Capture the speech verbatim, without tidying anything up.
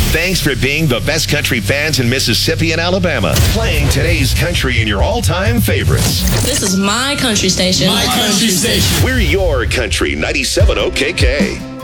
Thanks for being the best country fans in Mississippi and Alabama. Playing today's country in your all-time favorites. This is my country station. My country station. We're your country, ninety-seven O K K.